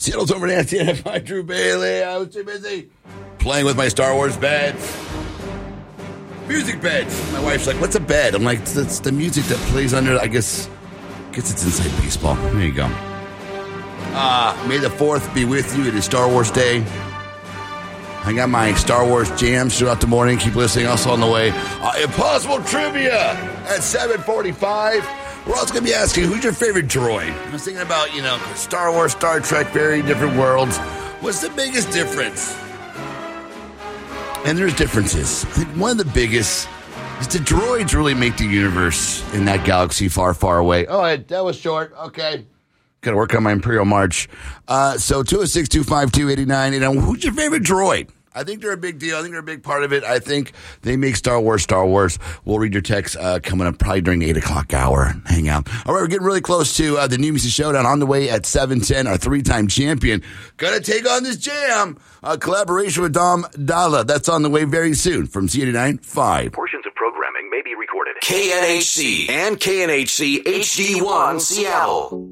Seattle's over Nancy and I Drew Bailey. I was too busy playing with my Star Wars beds. Music beds. My wife's like, what's a bed? I'm like, it's the music that plays under, I guess it's inside baseball. There you go. May the 4th be with you. It is Star Wars Day. I got my Star Wars jams throughout the morning. Keep listening. Also on the way, Impossible Trivia at 7:45. We're also going to be asking, who's your favorite droid? I was thinking about, Star Wars, Star Trek, very different worlds. What's the biggest difference? And there's differences. I think one of the biggest is the droids really make the universe in that galaxy far, far away. Oh, that was short. Okay. Got to work on my Imperial March. So 206-252-89. Who's your favorite droid? I think they're a big deal. I think they're a big part of it. I think they make Star Wars Star Wars. We'll read your text coming up probably during the 8 o'clock hour. Hang out. All right, we're getting really close to the New Music Showdown on the way at 7:10. Our 3-time champion going to take on this jam. Collaboration with Dom Dalla. That's on the way very soon from C89.5. Portions of programming may be recorded. KNHC and KNHC HD1 Seattle.